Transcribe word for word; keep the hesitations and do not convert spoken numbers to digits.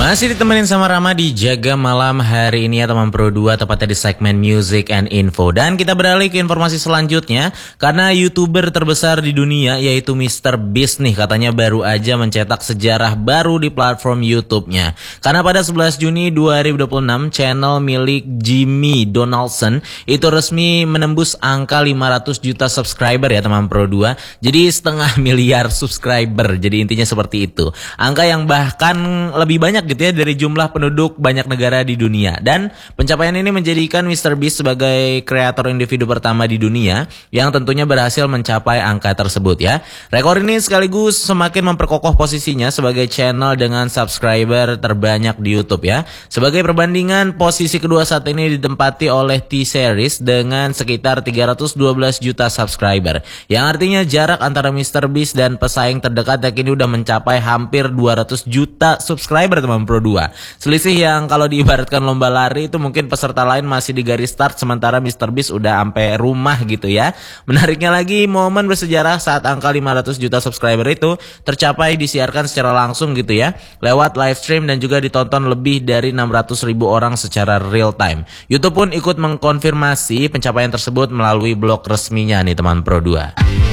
Masih ditemenin sama Rama di Jaga Malam hari ini ya teman Pro dua, tepatnya di segmen Music and Info. Dan kita beralih ke informasi selanjutnya, karena YouTuber terbesar di dunia yaitu Mister Beast nih katanya baru aja mencetak sejarah baru di platform YouTube-nya. Karena pada sebelas Juni dua ribu dua puluh enam channel milik Jimmy Donaldson itu resmi menembus angka lima ratus juta subscriber ya teman Pro dua. Jadi setengah miliar subscriber. Jadi intinya seperti itu. Angka yang bahkan lebih banyak gitu ya dari jumlah penduduk banyak negara di dunia. Dan pencapaian ini menjadikan Mister Beast sebagai kreator individu pertama di dunia yang tentunya berhasil mencapai angka tersebut ya. Rekor ini sekaligus semakin memperkokoh posisinya sebagai channel dengan subscriber terbanyak di YouTube ya. Sebagai perbandingan, posisi kedua saat ini ditempati oleh T-Series dengan sekitar tiga ratus dua belas juta subscriber. Yang artinya jarak antara Mister Beast dan pesaing terdekat yang kini udah mencapai hampir dua ratus juta subscriber teman Pro dua. Selisih yang kalau diibaratkan lomba lari itu mungkin peserta lain masih di garis start sementara Mister Beast udah sampai rumah gitu ya. Menariknya lagi, momen bersejarah saat angka lima ratus juta subscriber itu tercapai disiarkan secara langsung gitu ya, lewat live stream dan juga ditonton lebih dari enam ratus ribu orang secara real time. YouTube pun ikut mengkonfirmasi pencapaian tersebut melalui blog resminya nih teman Pro dua.